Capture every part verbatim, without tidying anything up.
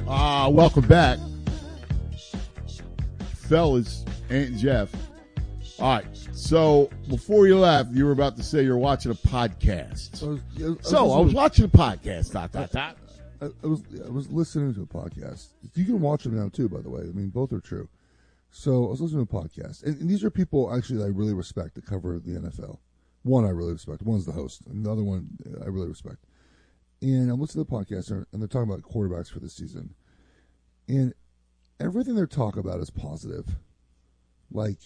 Uh, welcome back. Fellas, Ant and Jeff. All right, so before you left, you were about to say you're watching a podcast. I was, I was, so I was watching a podcast. Dot, dot, dot. I, I was I was listening to a podcast. You can watch them now too, by the way. I mean, both are true. So I was listening to a podcast, and, and these are people actually that I really respect that cover the N F L. One I really respect. One's the host, and the other one I really respect. And I'm listening to the podcast, and they're talking about quarterbacks for this season, and everything they're talking about is positive. Like,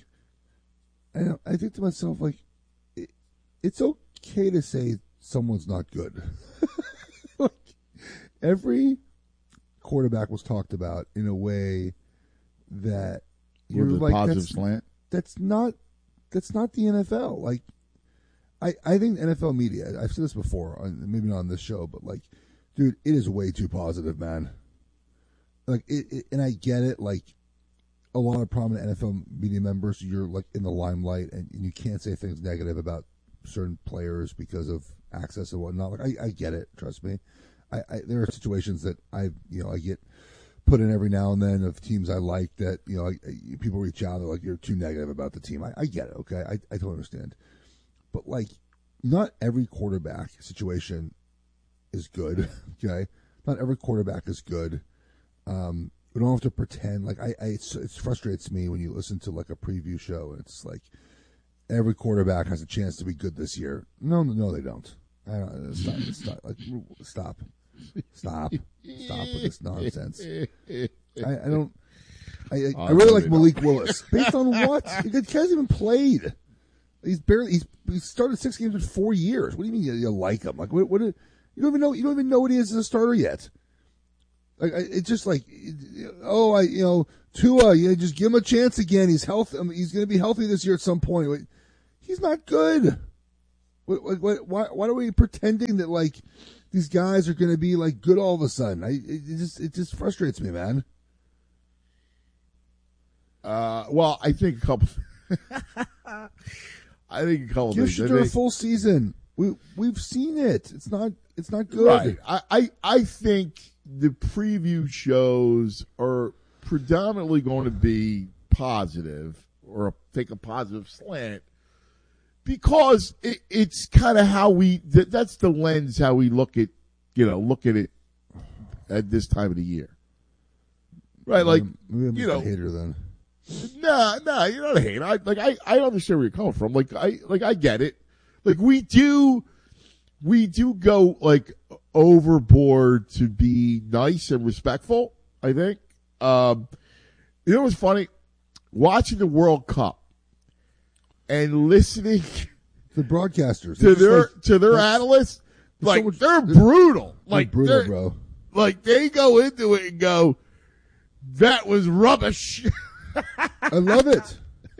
I I think to myself, like, it, it's okay to say someone's not good. Like, every quarterback was talked about in a way that you're With a like, positive that's, slant. that's not that's not the N F L. Like, I, I think N F L media, I've said this before, on, maybe not on this show, but like, dude, it is way too positive, man. Like, it, it, and I get it. Like, a lot of prominent N F L media members, you're like in the limelight, and, and you can't say things negative about certain players because of access and whatnot. Like, I, I get it. Trust me. I, I there are situations that I, you know, I get put in every now and then of teams I like that, you know, I, I, people reach out, they're like, you're too negative about the team. I, I get it. Okay, I, I totally understand. But, like, not every quarterback situation is good, okay? Not every quarterback is good. Um, we don't have to pretend. Like, I, I it's, it frustrates me when you listen to, like, a preview show, and it's like, every quarterback has a chance to be good this year. No, no, they don't. I don't stop, stop, like, stop. Stop. Stop with this nonsense. I, I don't... I, I, I really like Malik Willis. Based on what? The guy's even played. He's barely he's he started six games in four years. What do you mean you, you like him? Like what? What? You don't even know. You don't even know what he is as a starter yet. Like it's just like, oh, I you know Tua. You just give him a chance again. He's healthy. I mean, he's going to be healthy this year at some point. Wait, he's not good. What, what, why? Why are we pretending that like these guys are going to be like good all of a sudden? I it, it just it just frustrates me, man. Uh, well, I think a couple. I think a couple Give things. Shedeur a think, full season. We we've seen it. It's not it's not good. Right. I, I I think the preview shows are predominantly going to be positive or take a positive slant because it, it's kind of how we that, that's the lens how we look at you know look at it at this time of the year. Right. Like maybe I'm you just know a hater then. No, no, you're not a hater. I like I, I understand where you're coming from. Like I like I get it. Like we do we do go like overboard to be nice and respectful, I think. Um you know what's funny? Watching the World Cup and listening The broadcasters to their like, to their analysts, like so much, they're brutal. They're Like brutal, they're, bro. Like they go into it and go, that was rubbish. I love it.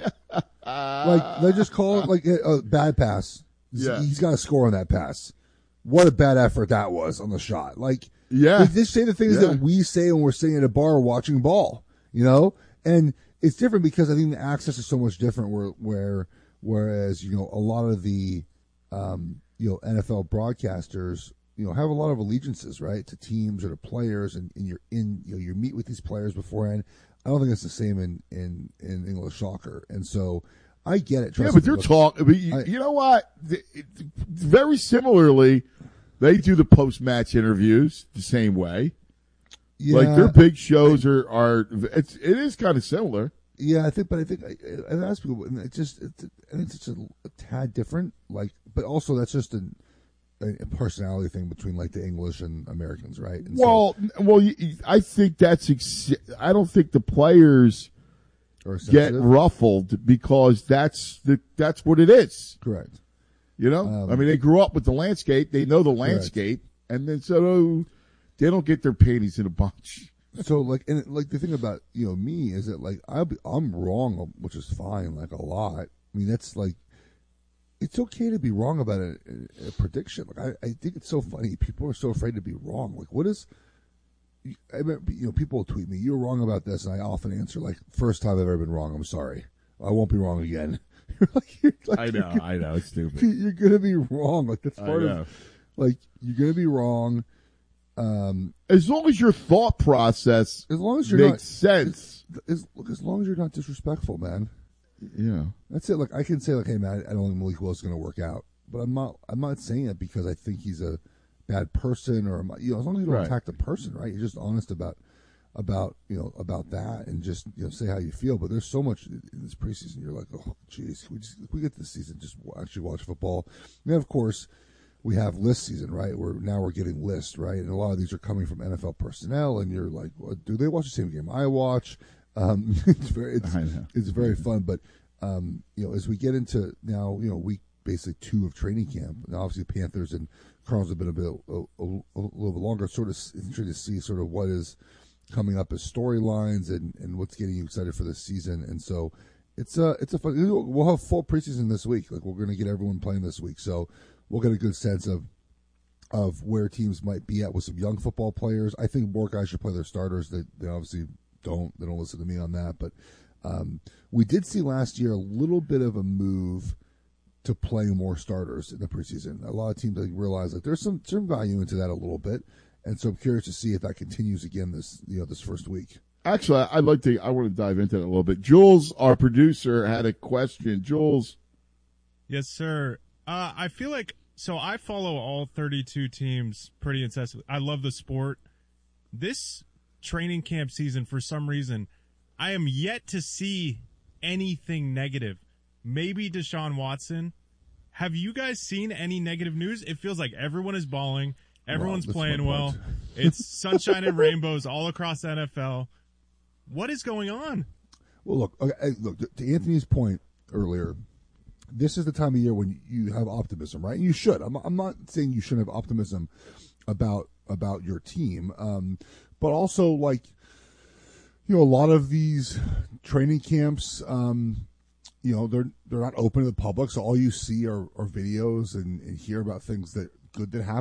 Like they just call it like a, a bad pass. Yeah. He's got to score on that pass. What a bad effort that was on the shot. Like, Yeah. they just say the things Yeah. that we say when we're sitting at a bar watching ball, you know? And it's different because I think the access is so much different where, where whereas, you know, a lot of the, um, you know, N F L broadcasters, you know, have a lot of allegiances, right, to teams or to players, and, and you're in, you know, you meet with these players beforehand. I don't think it's the same in, in, in English soccer. And so I get it. Yeah, but they're talking. But you, I- you know what? The- it- Very similarly, they do the post-match interviews the same way. Yeah, Like their big shows are are. It's it is kind of similar. yeah, I think, but I think I, I've asked people, and it just, it's, I think it's just a, a tad different. Like, but also that's just a, a personality thing between like the English and Americans, right? And so- Well, well, you- I think that's. Ex- I don't think the players or get sensitive. ruffled because that's the that's what it is. Correct. You know, Um, I mean, they grew up with the landscape. They know the landscape, and then so they don't get their panties in a bunch. So like, and like the thing about you know me is that like I'll be, I'm wrong, which is fine, like a lot. I mean, that's like, it's okay to be wrong about a, a prediction. Like I, I think it's so funny. People are so afraid to be wrong. Like what is? I remember, you know, people will tweet me, "You're wrong about this," and I often answer like, first time I've ever been wrong. I'm sorry. I won't be wrong again." You're like, you're like, I know, you're gonna, I know, it's stupid. You're gonna be wrong. Like that's I part know. of. Like you're gonna be wrong. Um, as long as your thought process as long as you're makes not, sense. As, look, as long as you're not disrespectful, man. Yeah, that's it. Like I can say, like, hey, man, I don't think Malik Willis is going to work out, but I'm not. I'm not saying it because I think he's a bad person, or you know, as long as you don't right. attack the person, right? You're just honest about about you know about that, and just you know say how you feel. But there's so much in this preseason. You're like, oh, geez, we just we get this season, just actually watch football. And then, of course, we have list season, right? Where now we're getting lists, right? And a lot of these are coming from N F L personnel, and you're like, well, do they watch the same game I watch? Um, it's very, it's, it's very fun. But um, you know, as we get into now, you know, week basically two of training camp. Now, obviously, Panthers and Cardinals have been a bit a, a, a little bit longer. Sort of interested to see sort of what is coming up as storylines and, and what's getting you excited for this season. And so it's a it's a fun. We'll have full preseason this week. Like we're going to get everyone playing this week, so we'll get a good sense of of where teams might be at with some young football players. I think more guys should play their starters. They, they obviously don't. They don't listen to me on that. But um, we did see last year a little bit of a move to play more starters in the preseason. A lot of teams I think realize that there's some some value into that a little bit, and so I'm curious to see if that continues again this you know this first week. Actually, I'd like to. I want to dive into that a little bit. Jules, our producer, had a question. Jules, yes, sir. Uh, I feel like so. I follow all thirty-two teams pretty incessantly. I love the sport. This training camp season, for some reason, I am yet to see anything negative. Maybe Deshaun Watson. Have you guys seen any negative news? It feels like everyone is balling. Everyone's wow, playing well. It's sunshine and rainbows all across the N F L. What is going on? Well, look, okay, look to Anthony's point earlier. This is the time of year when you have optimism, right? And you should. I'm, I'm not saying you shouldn't have optimism about about your team, um, but also like you know, a lot of these training camps. Um, You know, they're they're not open to the public, so all you see are, are videos and, and hear about things that good that happen.